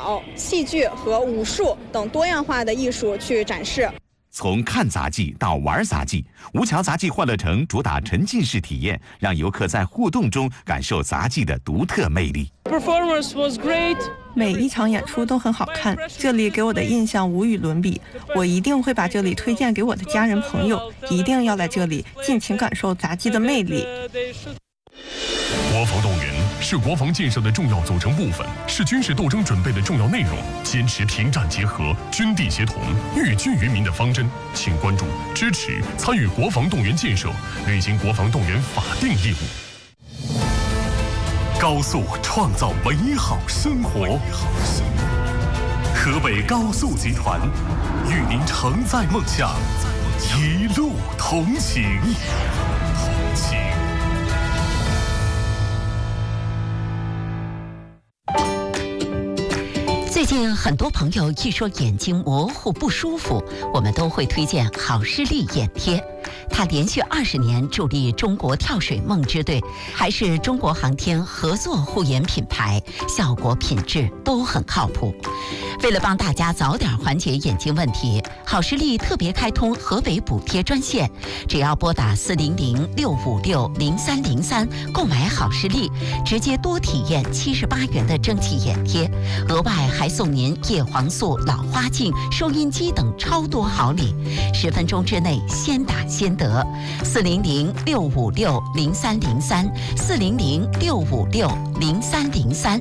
蹈、戏剧和武术等多样化的艺术去展示。 从看杂技到玩杂技，吴桥杂技欢乐城主打沉浸式体验，让游客在互动中感受杂技的独特魅力。 Performance was great. 每一场演出都很好看，这里给我的印象无与伦比。我一定会把这里推荐给我的家人朋友，一定要来这里尽情感受杂技的魅力。 国防动员是国防建设的重要组成部分，是军事斗争准备的重要内容。坚持平战结合、军地协同、寓军于民的方针，请关注、支持、参与国防动员建设，履行国防动员法定义务。高速创造美好生活。河北高速集团与您承载梦想，一路同行。 最近很多朋友一说眼睛模糊不舒服，我们都会推荐好视力眼贴。它连续20年助力中国跳水梦之队，还是中国航天合作护眼品牌，效果品质都很靠谱。为了帮大家早点缓解眼睛问题，好视力特别开通河北补贴专线，只要拨打400-656-0303购买好视力，直接多体验78元的蒸汽眼贴，额外还送您叶黄素、老花镜、收音机等超多好礼，10分钟之内先打先得。400-656-0303，400-656-0303。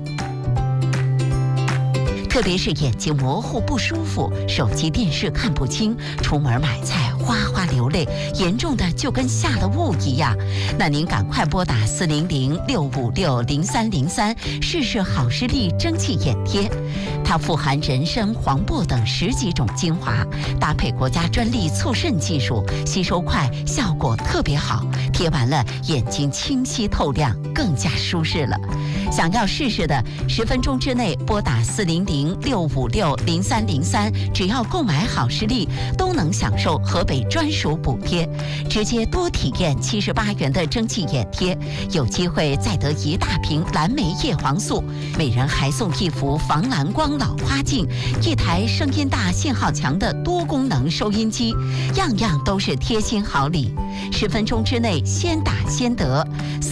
特别是眼睛模糊不舒服，手机电视看不清，出门买菜哗哗流泪，严重的就跟下了雾一样，那您赶快拨打400-656-0303试试好视力蒸汽眼贴。它富含人参、黄柏等10几种精华，搭配国家专利促渗技术，吸收快，效果特别好，贴完了眼睛清晰透亮，更加舒适了。想要试试的，10分钟之内拨打400-656-0303，只要购买好视力，都能享受河北专属补贴，直接多体验78元的蒸汽眼贴，有机会再得1大瓶蓝莓叶黄素，每人还送1幅防蓝光老花镜，1台声音大、信号强的多功能收音机，样样都是贴心好礼。10分钟之内先打先得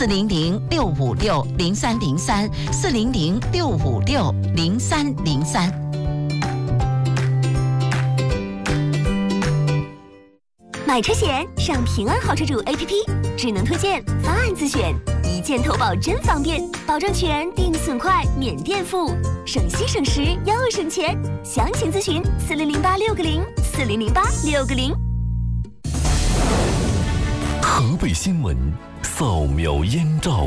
，400-656-0303，400-656-0303。 买车险上平安好车主 APP， 智能推荐，方案自选，一键投保真方便，保证全，定损快，免垫付，省心省时又省钱。详情咨询4008-660，4008-660。 河北新闻扫描燕赵。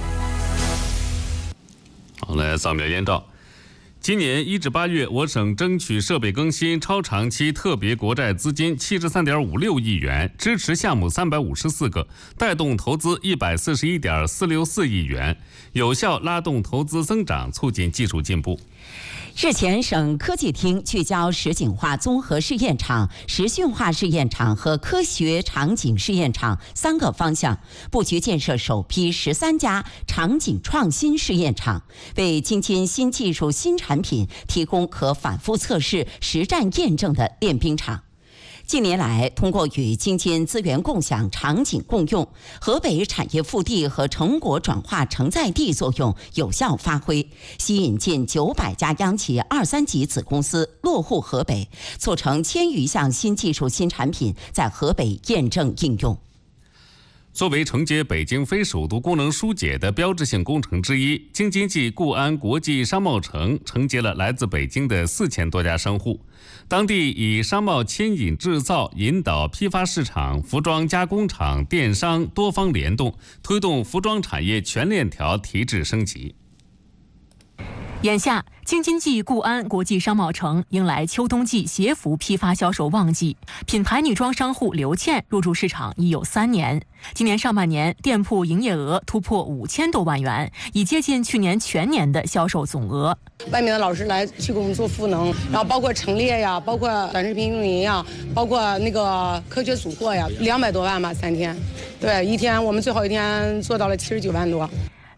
好，来扫描燕赵。今年1至8月，我省争取设备更新超长期特别国债资金73.56亿元，支持项目354个，带动投资141.464亿元，有效拉动投资增长，促进技术进步。 日前，省科技厅聚焦实景化综合试验场、实训化试验场和科学场景试验场3个方向，布局建设首批13家场景创新试验场，为京津新技术新产品提供可反复测试、实战验证的练兵场。近年来，通过与京津资源共享、场景共用，河北产业腹地和成果转化承载地作用有效发挥，吸引近900家央企2、3级子公司落户河北，促成1000余项新技术新产品在河北验证应用。 作为承接北京非首都功能疏解的标志性工程之一，京津冀固安国际商贸城承接了来自北京的4000多家商户。当地以商贸牵引制造、引导批发市场、服装加工厂、电商多方联动，推动服装产业全链条提质升级。 眼下，京津冀固安国际商贸城迎来秋冬季鞋服批发销售旺季，品牌女装商户刘倩入驻市场已有3年。今年上半年，店铺营业额突破5000多万元，已接近去年全年的销售总额。 外面的老师来去给我们做赋能，然后包括陈列呀，包括短视频运营呀，包括那个科学组货呀，200多万吧3天。对，一天我们最好一天做到了79万多。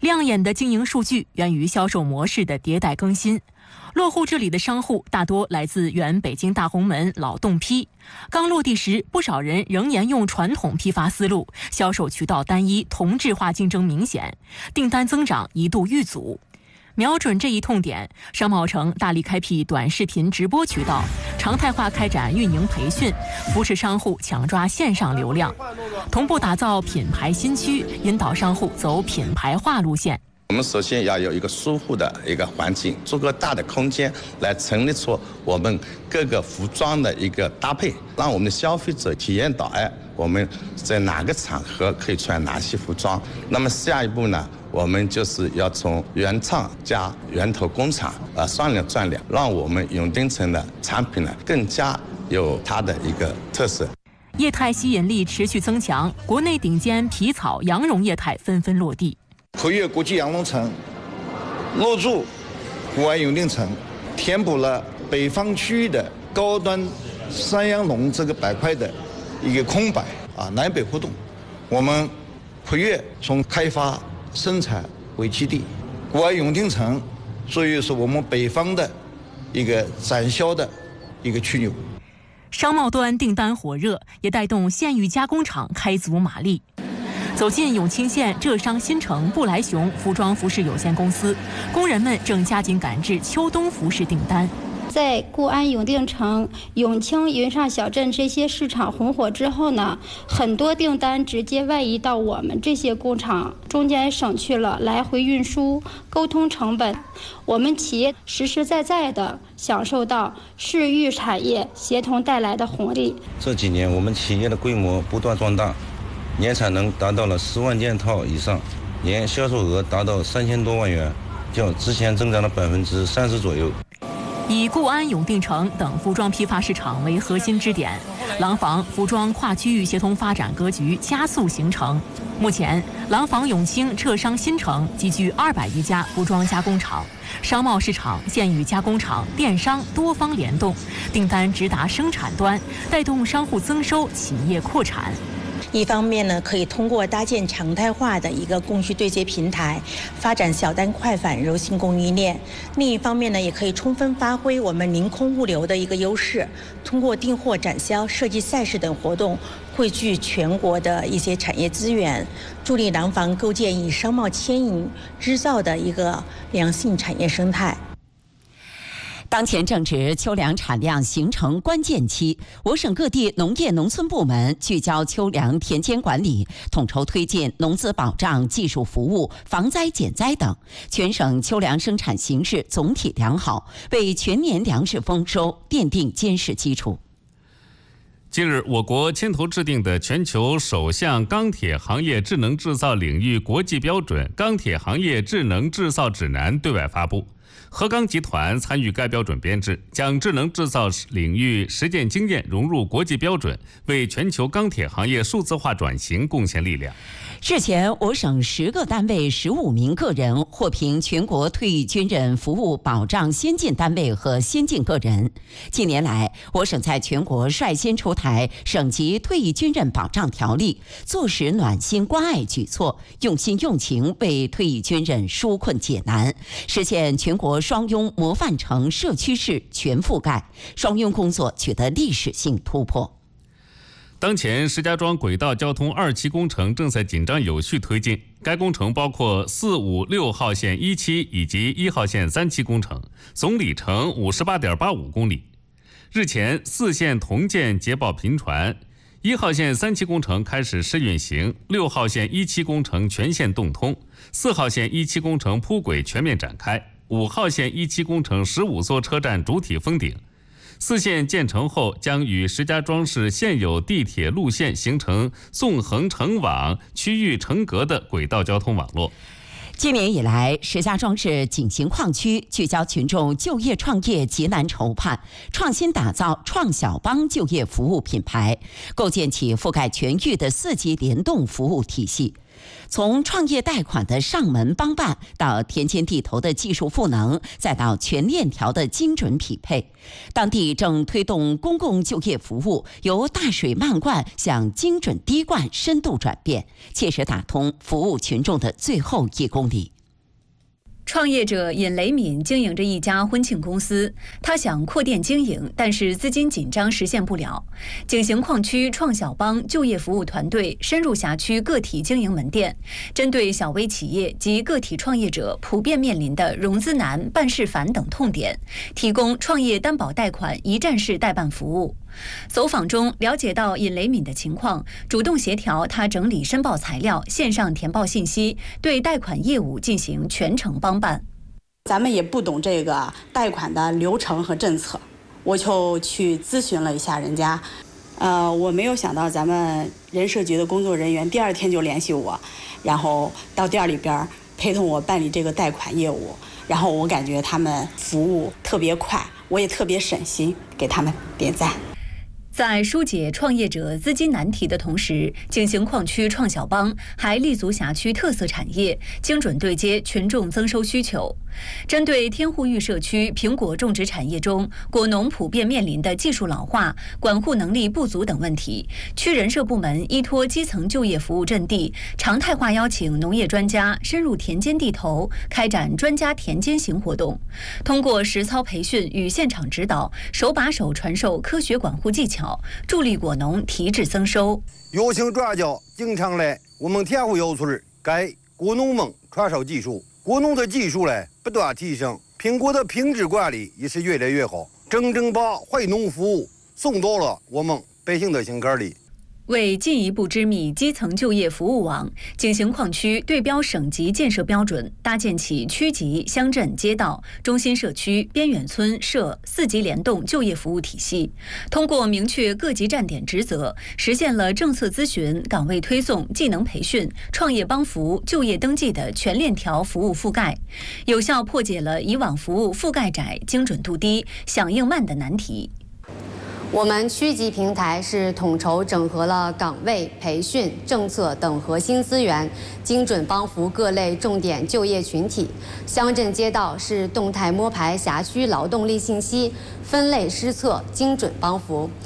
亮眼的经营数据源于销售模式的迭代更新。落户这里的商户大多来自原北京大红门老冻批，刚落地时，不少人仍沿用传统批发思路，销售渠道单一，同质化竞争明显，订单增长一度遇阻。瞄准这一痛点，商贸城大力开辟短视频直播渠道，常态化开展运营培训，扶持商户抢抓线上流量，同步打造品牌新区，引导商户走品牌化路线。 我们首先要有一个舒服的一个环境，足够大的空间来陈列出我们各个服装的一个搭配，让我们的消费者体验到，我们在哪个场合可以穿哪些服装。那么下一步呢，我们就是要从原创加源头工厂双两赚两，让我们永定城的产品呢更加有它的一个特色。 业态吸引力持续增强，国内顶尖皮草、羊绒业态纷纷落地。 培悦国际羊绒城入驻固安永定城，填补了北方区域的高端山羊绒这个板块的一个空白南北互动。我们培悦从开发生产为基地，固安永定城作为是我们北方的一个展销的一个枢纽。 商贸端订单火热，也带动县域加工厂开足马力。走进永清县浙商新城布莱熊服装服饰有限公司，工人们正加紧赶制秋冬服饰订单。 在固安永定城、永清、云上小镇这些市场红火之后呢，很多订单直接外移到我们这些工厂，中间省去了来回运输、沟通成本。我们企业实实在在的享受到市域产业协同带来的红利。 这几年我们企业的规模不断壮大，年产能达到了10万件套以上，年销售额达到3000多万元，较之前增长了30%左右。 以固安永定城等服装批发市场为核心支点，廊坊服装跨区域协同发展格局加速形成。目前，廊坊永清浙商新城集聚200余家服装加工厂，商贸市场、县域加工厂、电商多方联动，订单直达生产端，带动商户增收、企业扩产。 一方面呢，可以通过搭建常态化的一个供需对接平台，发展小单快返柔性供应链；另一方面呢，也可以充分发挥我们临空物流的一个优势，通过订货、展销、设计赛事等活动，汇聚全国的一些产业资源，助力廊坊构建以商贸牵引织造的一个良性产业生态。 当前正值秋粮产量形成关键期，我省各地农业农村部门聚焦秋粮田间管理，统筹推进农资保障、技术服务、防灾减灾等，全省秋粮生产形势总体良好，为全年粮食丰收奠定坚实基础。 近日，我国牵头制定的全球首项钢铁行业智能制造领域国际标准《钢铁行业智能制造指南》对外发布。合钢集团参与该标准编制，将智能制造领域实践经验融入国际标准，为全球钢铁行业数字化转型贡献力量。 日前，我省10个单位15名个人获评全国退役军人服务保障先进单位和先进个人。近年来，我省在全国率先出台省级退役军人保障条例，坐实暖心关爱举措，用心用情为退役军人纾困解难，实现全国双拥模范城社区市全覆盖，双拥工作取得历史性突破。 当前，石家庄轨道交通2期工程正在紧张有序推进。该工程包括4、5、6号线1期以及1号线3期工程，总里程58.85公里。日前，4线同建捷报频传，1号线3期工程开始试运行，6号线1期工程全线动通，4号线1期工程铺轨全面展开，5号线1期工程15座车站主体封顶。4线建成后，将与石家庄市现有地铁路线形成纵横成网、区域成格的轨道交通网络。 今年以来，石家庄市井陉矿区聚焦群众就业创业急难愁盼，创新打造创小帮就业服务品牌，构建起覆盖全域的4级联动服务体系。从创业贷款的上门帮办，到田间地头的技术赋能，再到全链条的精准匹配，当地正推动公共就业服务由大水漫灌向精准滴灌深度转变，切实打通服务群众的最后1公里。 创业者尹雷敏经营着一家婚庆公司，他想扩店经营，但是资金紧张，实现不了。景行矿区创小帮就业服务团队深入辖区个体经营门店，针对小微企业及个体创业者普遍面临的融资难、办事繁等痛点，提供创业担保贷款一站式代办服务。走访中了解到尹雷敏的情况，主动协调他整理申报材料，线上填报信息，对贷款业务进行全程帮办。 咱们也不懂这个贷款的流程和政策，我就去咨询了一下人家。我没有想到咱们人社局的工作人员第2天就联系我，然后到店里边陪同我办理这个贷款业务。然后我感觉他们服务特别快，我也特别省心，给他们点赞。 在疏解创业者资金难题的同时，景行矿区创小帮还立足辖区特色产业，精准对接群众增收需求。针对天户峪社区苹果种植产业中果农普遍面临的技术老化、管护能力不足等问题，区人社部门依托基层就业服务阵地，常态化邀请农业专家深入田间地头，开展专家田间行活动，通过实操培训与现场指导，手把手传授科学管护技巧，助力果农提质增收。 有请专家经常来我们天户峪村给果农们传授技术，果农的技术不断提升，苹果的品质管理也是越来越好，真正把惠农服务送到了我们百姓的心坎里。 为进一步织密基层就业服务网，景行矿区对标省级建设标准，搭建起区级、乡镇、街道、中心社区、边远村社4级联动就业服务体系。通过明确各级站点职责，实现了政策咨询、岗位推送、技能培训、创业帮扶、就业登记的全链条服务覆盖，有效破解了以往服务覆盖窄、精准度低、响应慢的难题。 我们区级平台是统筹整合了岗位、培训、政策等核心资源，精准帮扶各类重点就业群体；乡镇街道是动态摸排辖区劳动力信息，分类施策，精准帮扶。